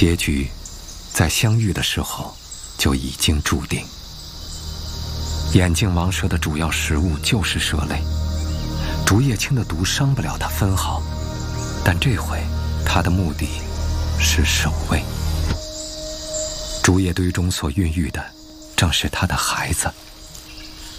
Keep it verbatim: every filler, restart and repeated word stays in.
结局在相遇的时候就已经注定。眼镜王蛇的主要食物就是蛇类，竹叶青的毒伤不了它分毫，但这回它的目的是守卫。竹叶堆中所孕育的正是它的孩子。